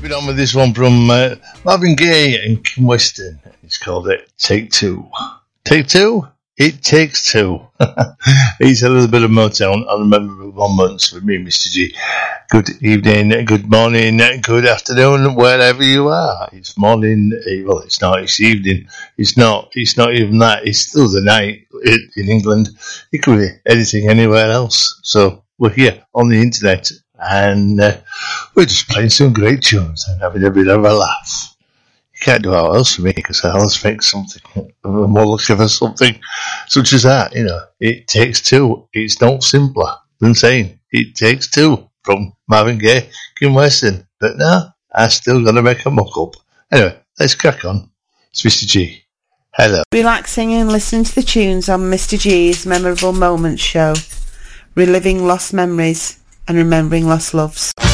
Keeping on with this one from Marvin Gaye and Kim Weston. It's called it Take Two. Take Two? It Takes Two. It's a little bit of Motown on the memorable moments with me, Mr. G. Good evening, good morning, good afternoon, wherever you are. It's morning, well, it's not, it's evening. It's not even that. It's still the night in England. It could be anything anywhere else. So we're here on the internet and we're just playing some great tunes and having a bit of a laugh. You can't do how else for me because I always think something, I'm more looking for something such as that, you know. It takes two. It's no simpler than saying it takes two from Marvin Gaye, Kim Weston. But no, I still got to make a muck up. Anyway, let's crack on. It's Mr. G. Hello. Relaxing and listening to the tunes on Mr. G's Memorable Moments show. Reliving lost memories and remembering lost loves.